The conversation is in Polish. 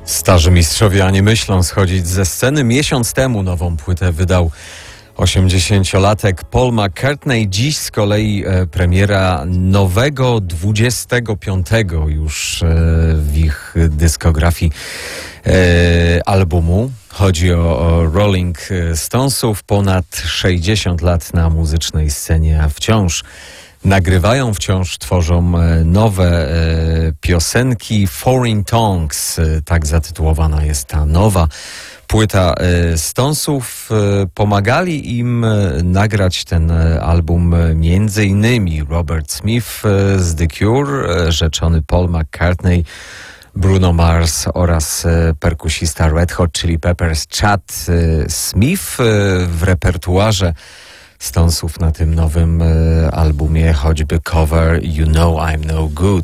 Starzy mistrzowie ani myślą schodzić ze sceny. Miesiąc temu nową płytę wydał 80-latek Paul McCartney. Dziś z kolei premiera nowego, 25 już w ich dyskografii albumu. Chodzi o Rolling Stonesów. Ponad 60 lat na muzycznej scenie, a wciąż nagrywają, wciąż tworzą nowe piosenki. Foreign Tongues, tak zatytułowana jest ta nowa płyta Stonesów. Pomagali im nagrać ten album między innymi Robert Smith z The Cure, rzeczony Paul McCartney, Bruno Mars oraz perkusista Red Hot Chili Peppers Chad Smith. W repertuarze Stonesów na tym nowym albumie choćby cover You Know I'm No Good.